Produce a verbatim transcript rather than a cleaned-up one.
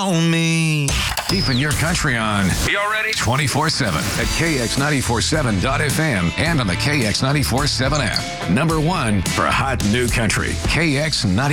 on me. Keeping your country on. Y'all ready? twenty-four seven at K X nine forty-seven dot F M and on the K X nine forty-seven app. Number one for hot new country. K X nine.